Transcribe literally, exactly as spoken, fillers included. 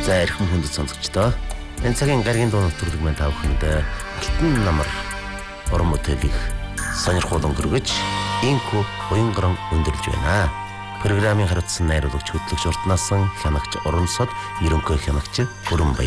За эрхэм хүндэт сонсогчдоо. Энэ цагийн гаргийн дуу нэвтрүүлэг маань та бүхэнд Алтан намар уран бүтээлийг сонирхол өнгөргөж инхүү уянган өндөрлж байна. Программын хариуцсан найруулагч хөтлөгч Уртнасан, хянагч Урамсод, ерөнхий хянагч Бүрэн